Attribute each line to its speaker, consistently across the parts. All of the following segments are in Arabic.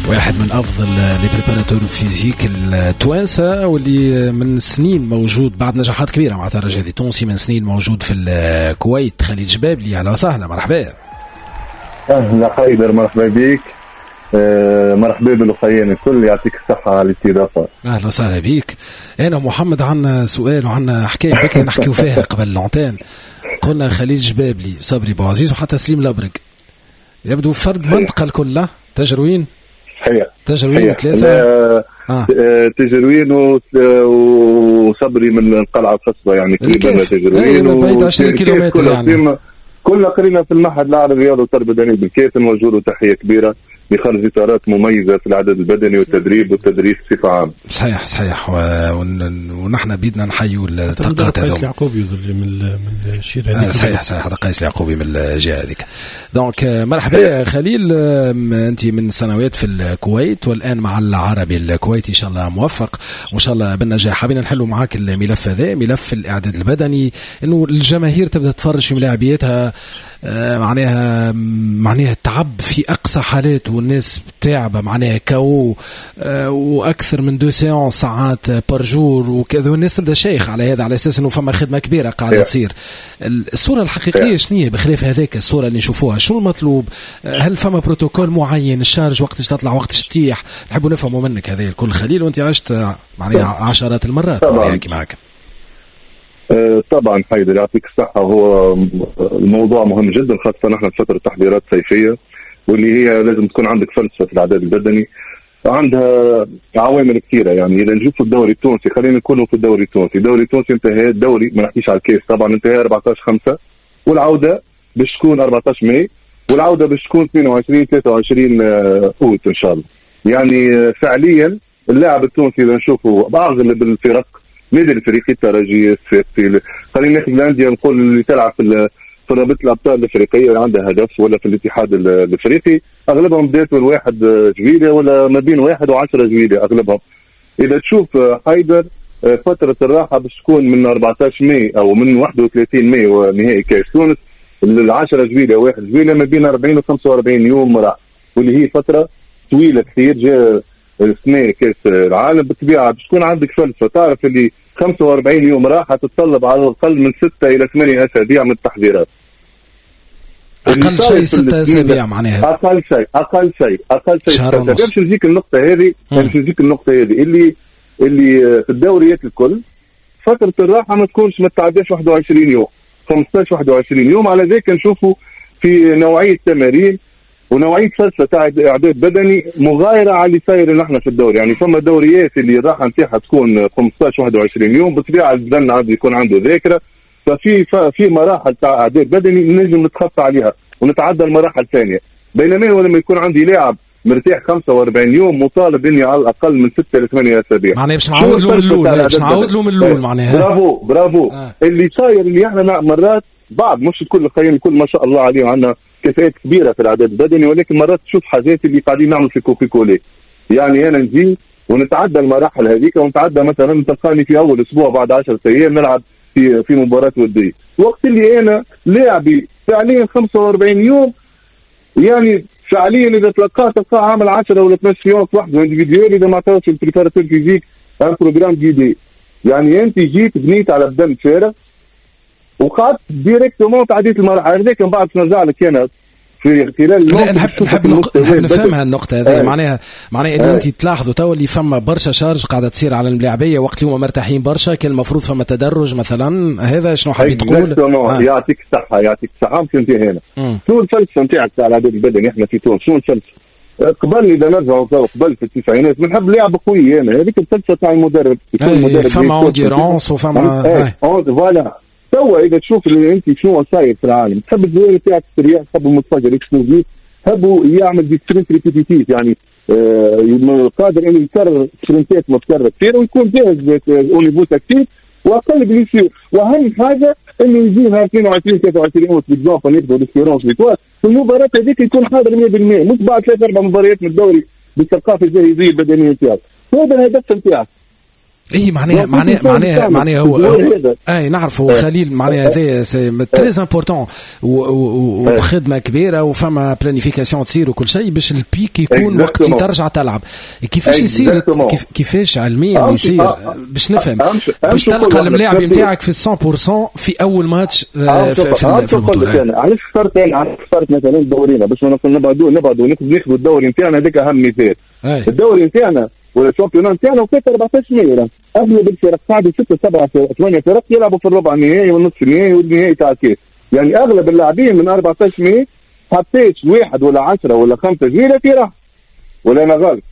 Speaker 1: واحد من أفضل لي بريباراتور فيزيك التوانسة واللي من سنين موجود بعد نجاحات كبيرة مع الرجال التونسي، من سنين موجود في الكويت. خليل جبابلي، أهلا وسهلا، مرحبا.
Speaker 2: أهلا حيدر، مرحبا بك. مرحبا بالأخوين الكل، يعطيك الصحة على الاستضافة.
Speaker 1: أهلا وسهلا بك. أنا محمد عنا سؤال وعنا حكاية بكري نحكيو فيها قبل لونتين. قلنا خليل جبابلي، صبري بوعزيز، وحتى سليم الأبرق يبدو فرد منطقة الكل. تجروين تجروين ثلاثة
Speaker 2: تجروين وصبري من القلعة الخصبة، يعني قريبا تجروين
Speaker 1: بعيد 20 كيلومتر يعني.
Speaker 2: كلنا قرينا في المعهد العربي للرياضة والتربية البدنية بالكيف. نوجه له تحية كبيرة بخرج إطارات مميزة في العدد البدني والتدريب والتدريس بصفة عامة.
Speaker 1: صحيح ونحن بيدنا نحيوا الطاقات هذول.
Speaker 3: قيس اليعقوبي من الشيء هذيك.
Speaker 1: صحيح هذا قيس اليعقوبي من الجهة هذيك. دونك مرحبا خليل، أنت من سنوات في الكويت والآن مع العربي الكويتي، إن شاء الله موفق وإن شاء الله بالنجاح. حابين نحلوا معاك الملف هذا، ملف الإعداد البدني، إنه الجماهير تبدأ تفرج في ملاعبيتها، معناها التعب في أقصى حالات، والناس بتعب معناها كاو وأكثر من 2 ساعات ساعات برجور وكذا، والناس تبدأ شيخ على هذا، على أساس إنه فما خدمة كبيرة قاعدة تصير. الصورة الحقيقية شنية بخلاف هذاك الصورة اللي نشوفوها؟ شو المطلوب؟ هل فما بروتوكول معين؟ الشارج وقتش تطلع، وقتش تطيح؟ نحبوا نفهموا منك هذا الكل خليل، وانت عشت معناها عشرات المرات معك.
Speaker 2: طبعا حيدر، يعطيك الصحة. هو الموضوع مهم جدا، خاصة نحن في فترة تحضيرات صيفية، واللي هي لازم تكون عندك فلسفة في الإعداد البدني، عندها عوامل كثيرة. يعني إذا نشوفوا الدوري التونسي، خلينا نكونوا في الدوري التونسي. الدوري التونسي انتهى، الدوري ما نحكيش على الكيس طبعا، انتهى 14/5، والعودة باش تكون 14 ماي، والعودة باش تكون 22-23 أوت إن شاء الله. يعني فعليا اللاعب التونسي إذا نشوفوا بأغلب الفرق، نادي الافريقي، الترجي، الصفاقسي، خلينا ناخذ الانديه نقول اللي تلعب في رابطه الابطال الافريقيه اللي عندها هدف، ولا في الاتحاد الافريقي، اغلبهم بدايته الواحد جويليه ولا ما بين 1 و10 جويليه اغلبهم. اذا تشوف حيدر فتره الراحه باش تكون من 14 ماي او من 31 ماي ونهائي كاس تونس، ال10 جويليه 1 جويليه ما بين 40 و 45 يوم راح، واللي هي فتره طويله كثير. جاء السنه كاس العالم بالطبيعه باش تكون عندك فلسفه، تعرف اللي 45 يوم راحة تتطلب على الأقل من 6 إلى 8 أسابيع من التحضيرات.
Speaker 1: أقل شيء 6 أسابيع معناها.
Speaker 2: أقل شيء باش نجيك النقطة هذه، اللي في الدوريات الكل فترة الراحة ما تكونش، ما تعداش 21 يوم، 15-21 يوم. على ذلك نشوفوا في نوعية تمارين ونوعية فلسفة تاع إعداد بدني مغايرة على اللي صاير نحن في الدوري. يعني فما دوريات اللي الراحة نتاعها تكون 15-21 يوم، بالطبيعة البدن عنده يكون عنده ذاكرة، ففي مراحل تاع إعداد بدني نجم نتخطى عليها ونتعدى المراحل الثانية. بينما لما يكون عندي لاعب مرتاح 45 يوم مطالب اني على الاقل من 6 إلى 8 أسابيع.
Speaker 1: معناها باش نعاود له من الاول معناها.
Speaker 2: برافو. اللي صاير اللي احنا مرات بعض، مش الكل، خلينا الكل ما شاء الله عليه عندنا كفاءات كبيرة في الإعداد البدني، ولكن مرات تشوف حاجات اللي قاعدين نعمل في كوكي كولي. يعني أنا نجي ونتعدى المراحل هذيك، ونتعدى مثلا تلقاني في أول أسبوع بعد 10 أيام نلعب في مباراة ودية، وقت اللي أنا لاعبي فعليا 45 يوم. يعني فعليا إذا تلقاه عامل 10 ولا 12 يوم وحده انديفيديوال، إذا ما عطاوش البريباراتور فيزيك ان بروجرام جديد. يعني أنت جيت بنيت على بدن فارغ وقعدت ديريكتومون تعديت المراحل هذيك، من بعد نرجع لك انا في خلال
Speaker 1: نحب نفهم هالنقطة هذه. معناها ان انت تلاحظوا تو اللي فما برشا شارج قاعدة تصير على الملاعبية وقت اللي هما مرتاحين برشا، كان المفروض فما تدرج مثلا. هذا شنو حبيت تقول؟
Speaker 2: يعطيك الصحة فهمت هنا. شنو الفلسفة نتاعك تاع العدد البدني احنا في تونس؟ شنو الفلسفة؟ قبل إذا نرجعوا قبل في التسعينات بنحب لعب قوي، أنا هذيك الفلسفة تاع المدرب.
Speaker 1: فما انديرونس وفما
Speaker 2: فوالا. توا إذا تشوف اللي أنت شنو صاير في العالم، تحب الزوار تاعك السريع، تحب المتفجر اكسبلوزيف، تحبوا يعمل دي سبرنت ريبيتيتيف، يعني قادر إنه يكرر سبرنتات متكررة كثير ويكون جاهز أونيفو تكتيك وأقل بليسير. وأهم حاجة إنه يجي نهار 22-23 أوت بالإضافة نبدأ الإكسبيرونس في المباراة هذيك يكون حاضر 100%، مش بعد 3-4 مباريات من الدوري بالثقافة الجاهزية البدنية نتاعك. هذا الهدف نتاعك.
Speaker 1: اي معناها هو اي نعرفوا خليل معناها هذا تري امبورطون وخدمه كبيره وفما بلانيفيكاسيون تصير وكل شيء باش البيك يكون وقت اللي ترجع تلعب. كيفاش يصير كيفاش علميا يصير باش نفهم باش تلقى الملاعب نتاعك في 100% في اول ماتش في البطوله.
Speaker 2: علاش اخترت مثلا دورينا باش نبعدوا ناخذوا الدوري نتاعنا هذاك اهم مثال. الدوري نتاعنا ولا الشامبيونات نتاعنا وكانت 14 ميرا اغلب الفرق قاعدوا 6 7 8 فرق يلعبوا في الربع النهائي والنصف النهائي والنهائي تاع الكاس. يعني اغلب اللاعبين من 14 مي حطيت 1 ولا 10 ولا 5 جيله في راح ولا انا غلط؟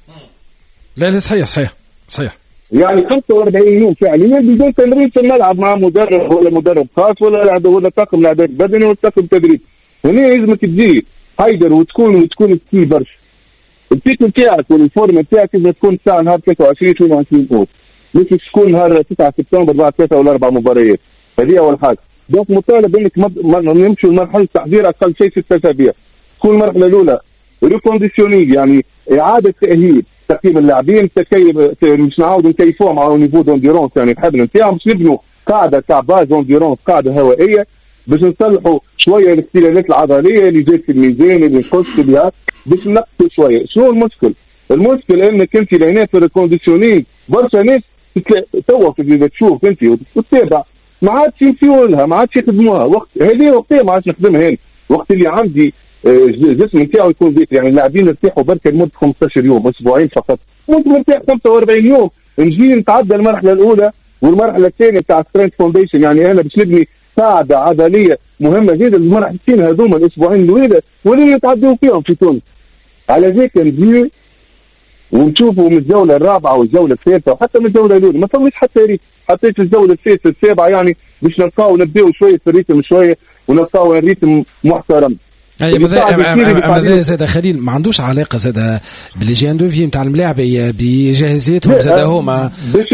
Speaker 1: لا صحيح
Speaker 2: يعني 45 يوم فعليا بدون تمرين في الملعب مع مدرب ولا مدرب خاص ولا طاقم لاعبين بدني ولا طاقم تدريب. هنا لازمك تجي حيدر وتكون كتير برشا. البيك نتاعك والفورم نتاعك لازم تكون ساعه نهار 23 22 اوت مش تكون نهار 9 سبتمبر بعد 3 ولا 4 مباريات. هذه اول حاجه. دونك مطالب انك نمشوا لمرحله تحضير اقل شيء 6 اسابيع. تكون المرحله الاولى ريكونديسيونينغ يعني اعاده تاهيل تقييم اللاعبين مش نعاودوا نكيفوهم على نيفو دونديرونس يعني الحبل نتاعهم باش نبنوا قاعده تاع باز دونديرونس قاعده هوائيه باش نصلحوا شويه الاختلالات العضليه اللي جات في الميزان اللي نقص فيها باش نقصوا شويه. شنو المشكل انك انت لهنا في الكونديسيونينغ برشا ناس توا في تشوف انت وتتابع ما عادش يمشيوا لها ما عادش يخدموها. وقت هذه وقتها ما عادش نخدمها هنا وقت اللي عندي الجسم نتاعو يكون ذكي. يعني اللاعبين يرتاحوا بركه لمده 15 يوم اسبوعين فقط. وانت مرتاح 45 يوم نجي نتعدى المرحله الاولى والمرحله الثانيه تاع سترينث فاونديشن. يعني انا باش نبني قاعده عضليه مهمه جدا المرحلتين هذوما الاسبوعين الاولى واللي نتعدوا فيهم في تونس. على ذاك نجي ونشوفوا من الجوله الرابعه والجوله الثالثه وحتى من الجوله الاولى ما فماش حتى ريت. حطيت الجوله الثالثه السابعه يعني باش نبداو شويه في الريتم شويه ونلقاو الريتم محترم.
Speaker 1: اي ماذا زاد خليل ما عندوش علاقه زاد بالجيان دوفي نتاع الملاعب بجاهزيتهم زاد هما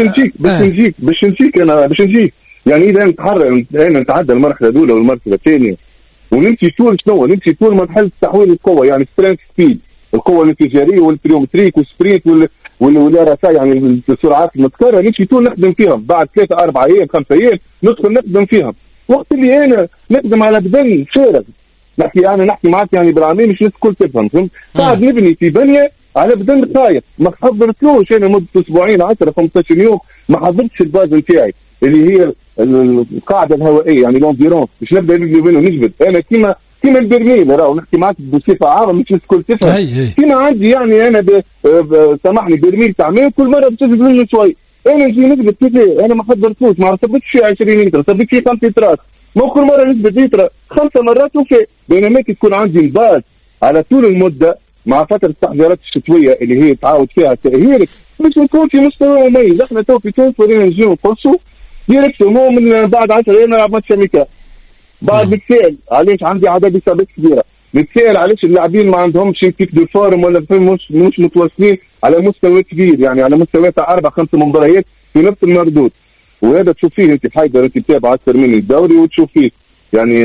Speaker 1: باش نجيك يعني اذا نتعدى المرحله الاولى والمرحله الثانيه ونمشي طول مرحله تحويل القوه يعني سترينث سبيد القوه الانفجاريه والبريومتريك والسبرينت والرسائل يعني السرعات المتكرره نمشي طول نخدم فيهم. بعد 3 4 ايام 5 ايام ندخل نخدم فيهم. وقت اللي انا نخدم على بدن فارغ نحكي معك يعني بالعامين مش الكل تفهم فهمت. قاعد نبني في بنيه على بدن خايف ما حضرتلوش انا مده اسبوعين 10 15 يوم ما حضرتش الباز نتاعي اللي هي القاعده الهوائيه يعني لونفيرونس باش نبدا نبني منه نجبد. انا كيما البرميل راهو نحكي معك بصفه عامه مش الكل تفهم. كيما عندي يعني انا سامحني برميل تاع ماء كل مره بتجبد منه شوي. انا نجي نجبد كيف انا ما حضرتوش ما صبتش فيه 20 لتر صبت فيه 5 لترات ما كل مره نجبد لتر 5 مرات وفي. بينما تكون عندي الباز على طول المده مع فتره التحضيرات الشتويه اللي هي تعاود فيها تاهيلك باش نكون في مستوى مميز. احنا تو في تونس ولينا نجيو نقصوا ديريكتومون من بعد 10 ايام نلعب ماتش امريكا. بعد نتسائل علاش عندي عدد اصابات كبيره. نتسائل علاش اللاعبين ما عندهمش بيك دو فورم ولا مش متواصلين على مستوى كبير يعني على مستوى تاع 4 5 مباريات في نفس المردود. وهذا تشوف فيه انت حيدر انت تتابع اكثر مني الدوري وتشوف فيه يعني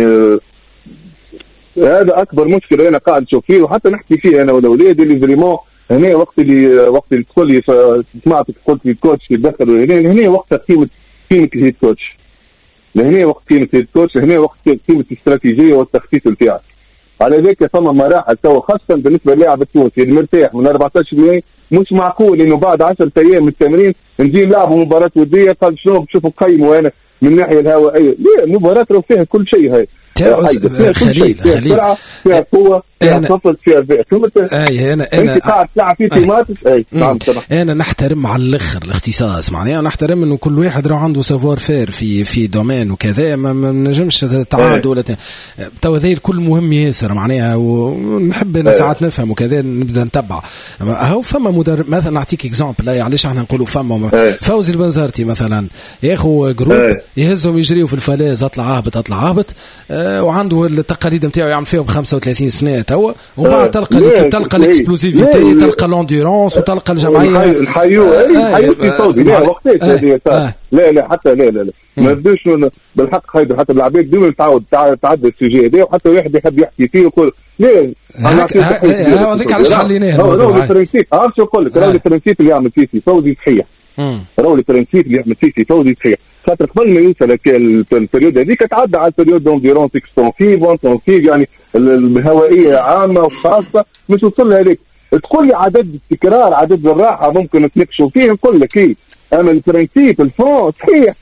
Speaker 1: هذا اكبر مشكله انا قاعد نشوف فيه وحتى نحكي فيه انا والاولاد اللي فريمون هنا وقت اللي تقول لي سمعتك قلت لي الكوتش يتدخل هنا وقت قيمه الهيد كوتش. هنا وقت قيمه الهيد كوتش هنا وقت قيمه الاستراتيجيه والتخطيط نتاعك. على ذلك ثم مراحل توا خاصه بالنسبه للاعب التونسي اللي مرتاح من 14 ماي مش معقول انه بعد 10 ايام من التمرين نجي نلعبوا مباراه وديه قال شنو بشوفوا نقيموا انا من الناحيه الهوائيه. لا مباراه راه فيها كل شيء هاي خليل
Speaker 2: فيها قوه فيها صفر فيها
Speaker 1: انا
Speaker 2: انت قاعد تلعب في تيماتس
Speaker 1: انا نحترم على الاخر الاختصاص معناها نحترم انه كل واحد راه عنده سافوار فير في دومين وكذا ما نجمش تعاد ولا تو هذا الكل مهم ياسر معناها ونحب انا ساعات نفهم وكذا نبدا نتبع. هاو فما مدرب مثلا نعطيك اكزامبل علاش احنا نقولوا فما فوزي البنزرتي مثلا ياخذ جروب يهزهم يجريوا في الفلاز اطلع اهبط وعنده التقاليد نتاعو يعمل فيهم 35 سنه توا وبعد تلقى الاكسبلوزيفيتي تلقى الانديرونس وتلقى الجمعيه
Speaker 2: الحيوه في صوتي لا وقتاش لا حتى لا ما بدوش بالحق هيدا حتى العباد ديما تعدى السجيه هذا وحتى واحد يحب يحكي فيه ويقول لا
Speaker 1: هذاك علاش حليناه
Speaker 2: هو البرنسيب عرفت نقول لك البرنسيب اللي يعمل فيه فوزي صحيح راهو البرنسيب اللي يعمل فيه فوزي صحيح، خاطر قبل ما يوصل البريود هذيك تعدى على البريود دونفيرون اكستونسيف يعني الهوائيه عامه وخاصه مش وصل لها هذيك. تقول لي عدد التكرار عدد الراحه ممكن تناقشوا فيه، نقول لك ايه، اما البرنسيب الفون صحيح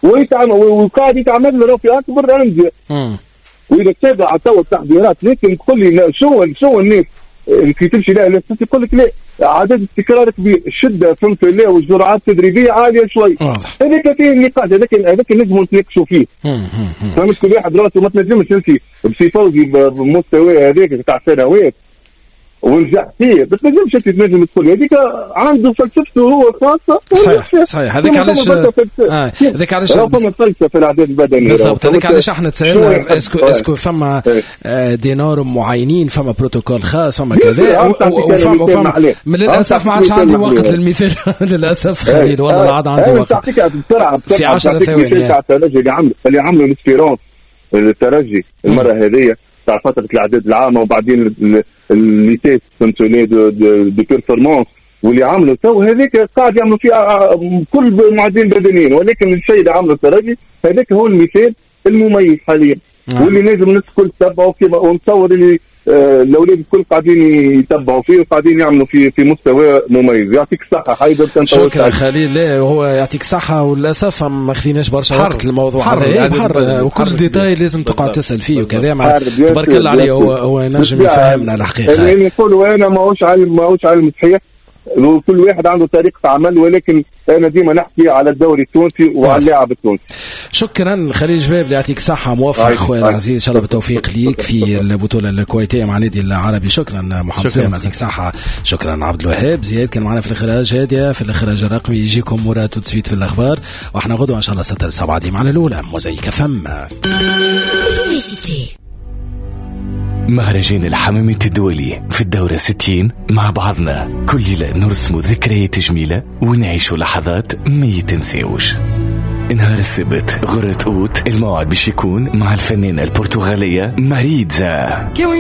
Speaker 2: وقاعد يتعمل له في اكبر انديه. واذا تابع تو التحضيرات، لكن تقول لي شو الناس كي تمشي لها الاساس يقول لك لا عدد التكرار كبير، الشده فهمت لا والجرعات التدريبيه عاليه شوي. هذاك فيه النقاش، هذاك لازم نتناقشوا فيه. فهمت كل واحد راسه ما تنجمش انت بسي فوزي بمستوى هذاك تاع سنوات ونجح فيه، بس ما تنجمش انت تنجم تقول هذيك عنده فلسفته هو خاصه.
Speaker 1: صحيح هذاك علاش هذاك علاش
Speaker 2: فما فلسفه في الاعداد البدني
Speaker 1: بالضبط. هذاك علاش احنا تسالنا اسكو فما دي نورم معينين، فما بروتوكول خاص، فما كذا وفما من للاسف ما عادش عندي وقت للمثال للاسف خليل والله لا عاد عندي وقت في 10 ثواني.
Speaker 2: الترجي اللي عملوا الاسبيرونس الترجي المره هذه تاع فتره الاعداد العامه وبعدين اللي فهمتوا لي دو بيرفورمانس واللي عملوا تو هذاك قاعد يعملوا فيها كل معدلين بدنيين، ولكن الشيء اللي عمله الترجي هذاك هو المثال المميز حاليا واللي لازم الناس الكل تتبعوا فيه. ونتصور اللي الاولاد الكل قاعدين يتبعوا فيه وقاعدين يعملوا في مستوى مميز. يعطيك الصحه حيدر.
Speaker 1: شكرا خليل. لا هو يعطيك الصحه، وللاسف ما خذيناش برشا وقت الموضوع هذا بحر وكل ديتاي لازم تقعد تسال فيه وكذا. تبارك الله عليه هو ينجم يفهمنا الحقيقه.
Speaker 2: اللي يقولوا انا ماهوش علم صحيح، كل واحد عنده طريقة عمل، ولكن أنا ديما نحكي على الدوري التونسي وعلى اللاعب التونسي.
Speaker 1: شكرا خليل جباب، يعطيك صحة، موفق خويا العزيز، إن شاء الله بالتوفيق ليك في البطولة الكويتية مع نادي العربي. شكرا محمد سلام، يعطيك صحة. شكرا عبد الوهاب زياد كان معنا في الإخراج. هادية في الإخراج الرقمي. يجيكم مراد وتسويت في الأخبار، وإحنا غدوة إن شاء الله 6-7 دي معنا الأولى موزايك فم.
Speaker 4: مهرجان الحمامات الدولي في الدورة 60 مع بعضنا كل ليلة نرسم ذكريات جميلة ونعيش لحظات ما يتنسيوش. نهار السبت غرة أوت، الموعد باش يكون مع الفنانة البرتغالية ماريتزا.